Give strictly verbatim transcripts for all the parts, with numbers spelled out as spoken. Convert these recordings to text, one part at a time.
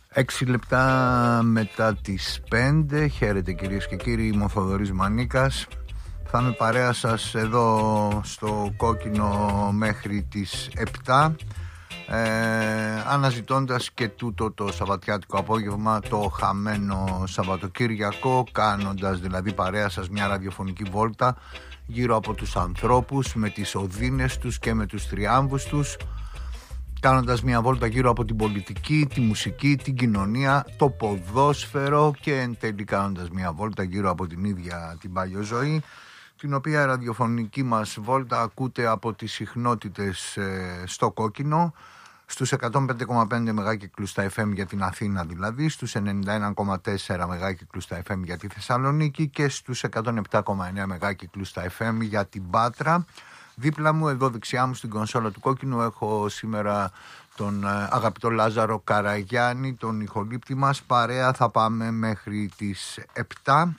Έξι λεπτά μετά τις πέντε. Χαίρετε κυρίες και κύριοι, είμαι ο Θοδωρής Μανίκας. Θα είμαι παρέα σας εδώ στο Κόκκινο μέχρι τις επτά, ε, αναζητώντας και τούτο το σαββατιάτικο απόγευμα, το χαμένο Σαββατοκύριακο, κάνοντας δηλαδή παρέα σας μια ραδιοφωνική βόλτα γύρω από τους ανθρώπους, με τις οδύνες τους και με τους τριάμβους τους, κάνοντας μια βόλτα γύρω από την πολιτική, τη μουσική, την κοινωνία, το ποδόσφαιρο και εν τέλει κάνοντας μια βόλτα γύρω από την ίδια την παλιοζωή, την οποία ραδιοφωνική μας βόλτα ακούτε από τις συχνότητες ε, στο Κόκκινο, στους εκατόν πέντε κόμμα πέντε μεγάκυκλους στα εφ εμ για την Αθήνα δηλαδή, στους ενενήντα ένα κόμμα τέσσερα μεγάκυκλους στα εφ εμ για τη Θεσσαλονίκη και στους εκατόν επτά κόμμα εννέα μεγάκυκλους στα εφ εμ για την Πάτρα. Δίπλα μου, εδώ δεξιά μου στην κονσόλα του Κόκκινου, έχω σήμερα τον αγαπητό Λάζαρο Καραγιάννη, τον ηχολήπτη μας. Παρέα θα πάμε μέχρι τις επτά.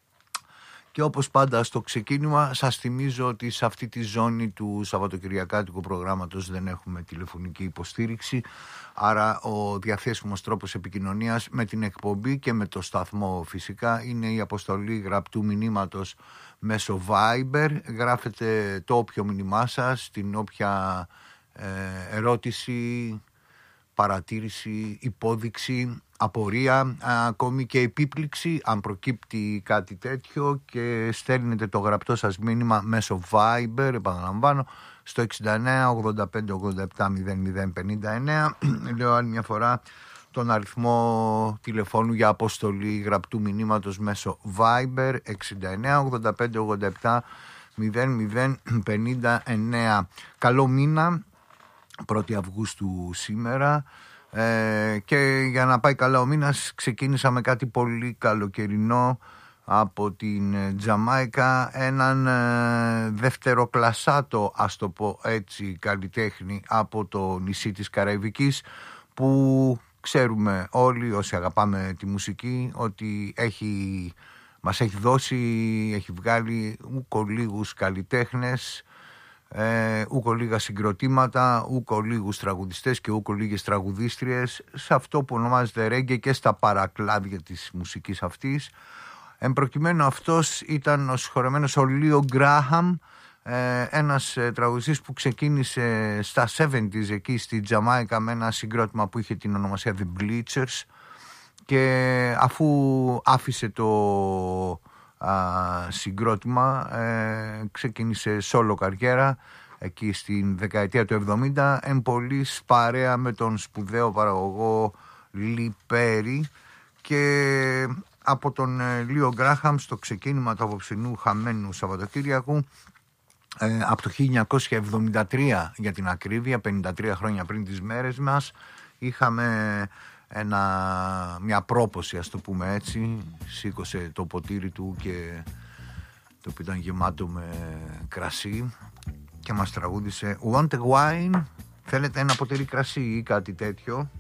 Και όπως πάντα στο ξεκίνημα σας θυμίζω ότι σε αυτή τη ζώνη του Σαββατοκυριακάτικου προγράμματος δεν έχουμε τηλεφωνική υποστήριξη, άρα ο διαθέσιμος τρόπος επικοινωνίας με την εκπομπή και με το σταθμό φυσικά είναι η αποστολή γραπτού μηνύματος μέσω Viber. Γράφετε το όποιο μηνυμά σας, την όποια ε, ερώτηση, παρατήρηση, υπόδειξη, απορία, ακόμη και επίπληξη αν προκύπτει κάτι τέτοιο, και στέλνετε το γραπτό σας μήνυμα μέσω Viber, επαναλαμβάνω, στο εξήντα εννέα ογδόντα πέντε ογδόντα επτά μηδέν μηδέν πενήντα εννέα. Λέω άλλη μια φορά τον αριθμό τηλεφώνου για αποστολή γραπτού μηνύματος μέσω Viber, εξήντα εννέα ογδόντα πέντε ογδόντα επτά μηδέν μηδέν πενήντα εννέα. Καλό μήνα, πρώτη Αυγούστου σήμερα. Ε, και για να πάει καλά ο μήνας, ξεκίνησα με κάτι πολύ καλοκαιρινό από την Τζαμάικα, έναν ε, δευτεροκλασσάτο, ας το πω έτσι, καλλιτέχνη από το νησί της Καραϊβικής, που ξέρουμε όλοι όσοι αγαπάμε τη μουσική ότι έχει, μας έχει δώσει, έχει βγάλει ούκο λίγους καλλιτέχνες, Ε, ούκο λίγα συγκροτήματα, ούκο λίγους τραγουδιστές και ούκο λίγες τραγουδίστριες σε αυτό που ονομάζεται ρέγγε και στα παρακλάδια της μουσικής αυτής. Εν προκειμένου αυτός ήταν ο συγχωρεμένος ο Λίο Γκράχαμ, ε, ένας ε, τραγουδιστής που ξεκίνησε στα εβδομήντα εκεί στη Τζαμάικα με ένα συγκρότημα που είχε την ονομασία The Bleachers, και αφού άφησε το Α, συγκρότημα, ε, ξεκίνησε solo καριέρα εκεί στην δεκαετία του εβδομήντα, εμπολής παρέα με τον σπουδαίο παραγωγό Λι Πέρι. Και από τον ε, Λίο Γκράχαμ στο ξεκίνημα του απόψινού χαμένου Σαββατοκύριακου, ε, από το χίλια εννιακόσια εβδομήντα τρία για την ακρίβεια, πενήντα τρία χρόνια πριν τις μέρες μας, είχαμε Ένα, μια πρόποση, ας το πούμε έτσι. Σήκωσε το ποτήρι του και το οποίο ήταν γεμάτο με κρασί και μας τραγούδισε Want a wine? Θέλετε ένα ποτήρι κρασί ή κάτι τέτοιο?